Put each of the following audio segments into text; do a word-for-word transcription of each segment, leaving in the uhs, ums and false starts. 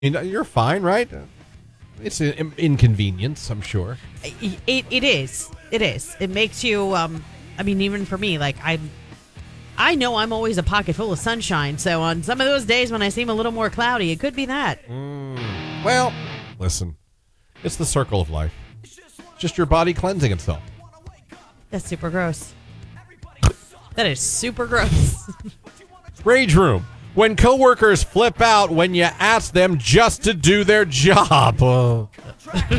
You know, you're fine, right? It's an inconvenience, I'm sure. It, it it is. It is. It makes you. Um, I mean, even for me, like I'm. I know I'm always a pocket full of sunshine. So on some of those days when I seem a little more cloudy, it could be that. Mm, well, listen, it's the circle of life. It's just your body cleansing itself. That's super gross. That is super gross. Rage Room. When coworkers flip out when you ask them just to do their job. Uh. You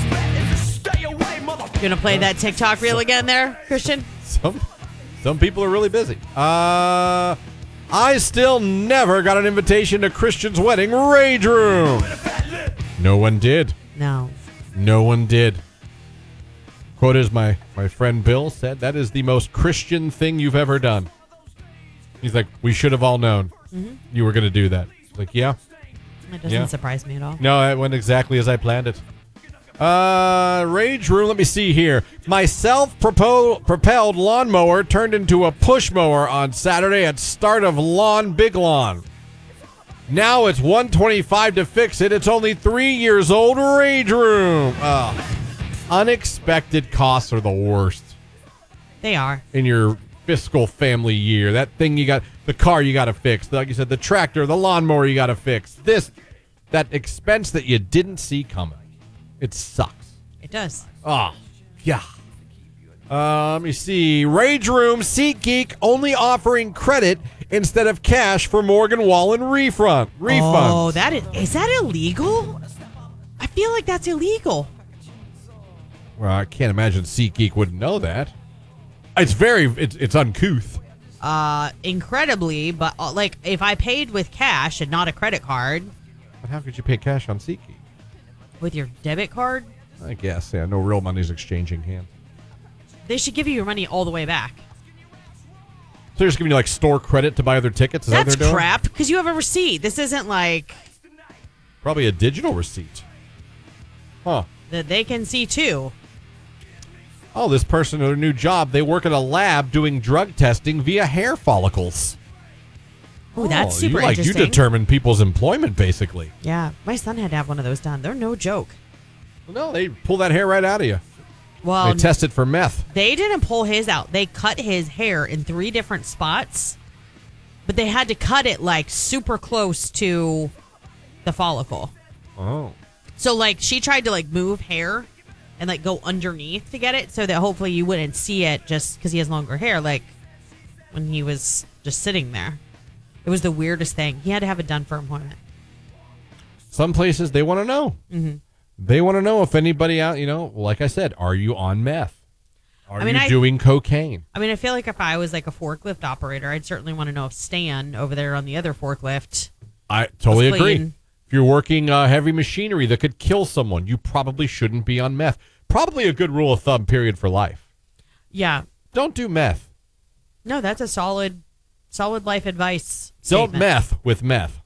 gonna play that TikTok reel again there, Christian? Some some people are really busy. Uh, I still never got an invitation to Christian's wedding. Rage Room. No one did. No. No one did. Quote as my, my friend Bill said, that is the most Christian thing you've ever done. He's like, we should have all known mm-hmm. you were going to do that. Like, yeah. It doesn't yeah. surprise me at all. No, it went exactly as I planned it. Uh, Rage Room, let me see here. My self-propelled lawnmower turned into a push mower on Saturday at start of Lawn Big Lawn. Now it's one twenty-five to fix it. It's only three years old. Rage Room. Oh. Unexpected costs are the worst. They are. In your fiscal family year. That thing you got, the car you got to fix. Like you said, the tractor, the lawnmower you got to fix. This, that expense that you didn't see coming. It sucks. It does. Oh, yeah. Uh, let me see. Rage Room, SeatGeek only offering credit instead of cash for Morgan Wallen refund. Refunds. Oh, that is, is that illegal? I feel like that's illegal. Well, I can't imagine SeatGeek wouldn't know that. It's very, it's, it's uncouth. Uh, incredibly, but uh, like if I paid with cash and not a credit card. But how could you pay cash on SeatGeek? With your debit card? I guess, yeah. No real money's exchanging hands. They should give you your money all the way back. So they're just giving you like store credit to buy other tickets? Is That's that what they're doing? crap, because you have a receipt. This isn't like... Probably a digital receipt. Huh. That they can see too. Oh, this person at a new job, they work at a lab doing drug testing via hair follicles. Ooh, that's oh, super you, like, interesting. You determine people's employment, basically. Yeah, my son had to have one of those done. They're no joke. Well, no, they pull that hair right out of you. Well, they test it for meth. They didn't pull his out. They cut his hair in three different spots, but they had to cut it like super close to the follicle. Oh. So like she tried to like move hair and like go underneath to get it so that hopefully you wouldn't see it just because he has longer hair, like when he was just sitting there. It was the weirdest thing. He had to have it done for employment. Some places, they want to know. Mm-hmm. They want to know if anybody out, you know, like I said, are you on meth? Are I mean, you I, doing cocaine? I mean, I feel like if I was like a forklift operator, I'd certainly want to know if Stan over there on the other forklift. I totally agree. Clean. If you're working uh, heavy machinery that could kill someone, you probably shouldn't be on meth. Probably a good rule of thumb, period, for life. Yeah. Don't do meth. No, that's a solid, solid life advice. Don't statement. meth with meth.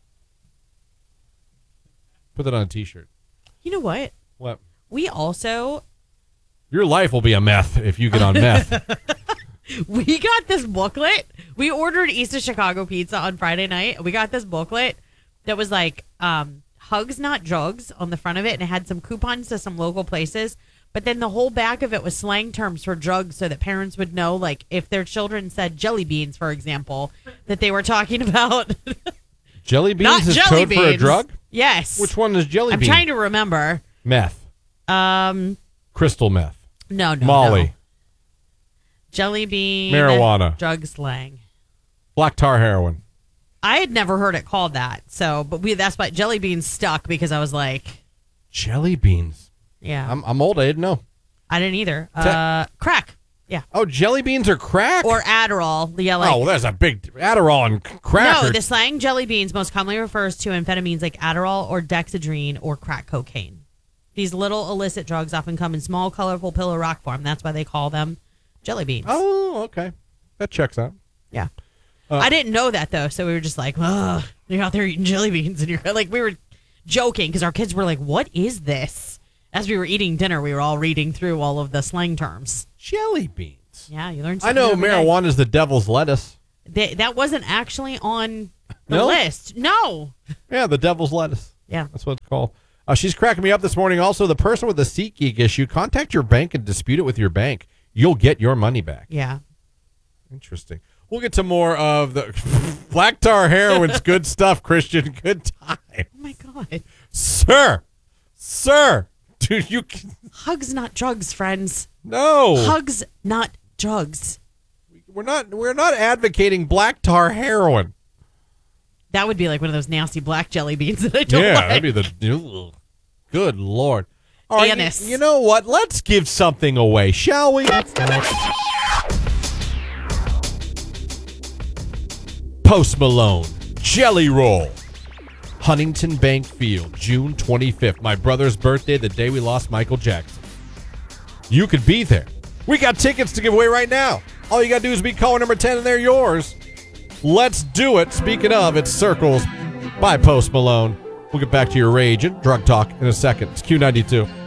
Put that on a t-shirt. You know what? What? We also... Your life will be a meth if you get on meth. We got this booklet. We ordered East of Chicago pizza on Friday night. We got this booklet that was like um, hugs, not drugs on the front of it. And it had some coupons to some local places. But then the whole back of it was slang terms for drugs so that parents would know, like, if their children said jelly beans, for example, that they were talking about... Jelly beans Not is jelly code beans. for a drug? Yes. Which one is jelly I'm bean? trying to remember. Meth. Um, Crystal meth. No, no, Molly. no. Jelly bean. Marijuana. Drug slang. Black tar heroin. I had never heard it called that. So, but we that's why jelly beans stuck because I was like, jelly beans. Yeah. I'm I'm old. I didn't know. I didn't either. Uh, crack. Yeah. Oh, jelly beans are crack? Or Adderall. Yeah, like, oh, well, there's a big Adderall and crack. No, the slang jelly beans most commonly refers to amphetamines like Adderall or Dexedrine or crack cocaine. These little illicit drugs often come in small, colorful pill or rock form. That's why they call them jelly beans. Oh, okay. That checks out. Yeah. Uh, I didn't know that, though, so we were just like, ugh, you're out there eating jelly beans. And you're like, we were joking because our kids were like, what is this? As we were eating dinner, we were all reading through all of the slang terms. Jelly beans. Yeah, you learned I something. know every marijuana day. is the devil's lettuce. They, that wasn't actually on the No? list. No. Yeah, the devil's lettuce. Yeah. That's what it's called. Uh, she's cracking me up this morning. Also, the person with the SeatGeek issue, contact your bank and dispute it with your bank. You'll get your money back. Yeah. Interesting. We'll get to more of the black tar heroin's good stuff, Christian. Good time. Oh, my God. Sir. Sir. Dude, you can... Hugs, not drugs, friends. No. Hugs, not drugs. We're not we're not advocating black tar heroin. That would be like one of those nasty black jelly beans that I don't Yeah, like. that'd be the ugh. Good Lord. All right, Anise. you, you know what? Let's give something away, shall we? Let's do it. Post Malone, Jelly Roll, Huntington Bank Field, June twenty-fifth. My brother's birthday, the day we lost Michael Jackson. You could be there. We got tickets to give away right now. All you got to do is be caller number ten, and they're yours. Let's do it. Speaking of, it's Circles by Post Malone. We'll get back to your rage and drug talk in a second. It's Q ninety-two.